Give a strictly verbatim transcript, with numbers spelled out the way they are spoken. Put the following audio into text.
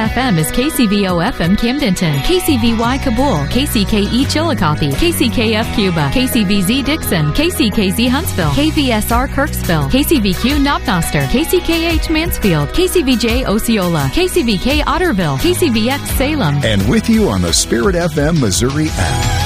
F M is K C V O F M Camdenton, K C V Y Kabul, K C K E Chillicothe, K C K F Cuba, K C V Z Dixon, K C K Z Huntsville, K V S R Kirksville, K C V Q Knobnoster, K C K H Mansfield, K C V J Osceola, K C V K Otterville, K C V X Salem. And with you on the Spirit F M Missouri app.